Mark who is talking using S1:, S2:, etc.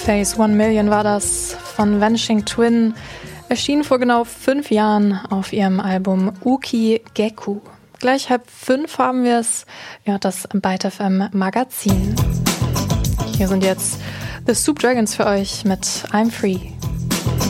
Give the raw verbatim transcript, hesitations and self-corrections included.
S1: Face One Million war das von Vanishing Twin, erschien vor genau fünf Jahren auf ihrem Album Uki Geku. Gleich halb fünf haben wir es, ja, das Byte F M Magazin. Hier sind jetzt The Soup Dragons für euch mit I'm Free.